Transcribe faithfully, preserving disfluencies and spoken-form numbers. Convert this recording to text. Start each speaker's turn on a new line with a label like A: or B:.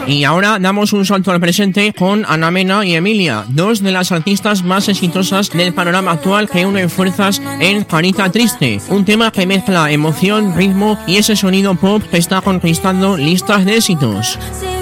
A: Y ahora damos un salto al presente con Ana Mena y Emilia, dos de las artistas más exitosas del panorama actual que unen fuerzas en Carita Triste, un tema que mezcla emoción, ritmo y ese sonido pop que está conquistando listas de éxitos.
B: Sí.